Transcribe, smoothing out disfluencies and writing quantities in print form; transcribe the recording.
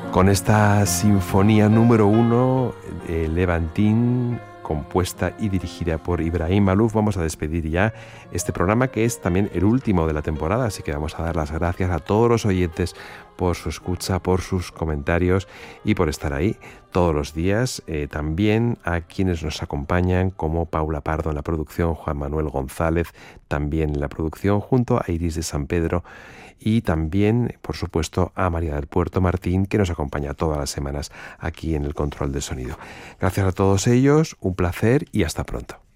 Con esta sinfonía número 1, Levantin, compuesta y dirigida por Ibrahim Maalouf, vamos a despedir ya este programa, que es también el último de la temporada, así que vamos a dar las gracias a todos los oyentes por su escucha, por sus comentarios y por estar ahí todos los días. También a quienes nos acompañan, como Paula Pardo en la producción, Juan Manuel González también en la producción, junto a Iris de San Pedro, y también, por supuesto, a María del Puerto Martín, que nos acompaña todas las semanas aquí en el control de sonido. Gracias a todos ellos, un placer y hasta pronto.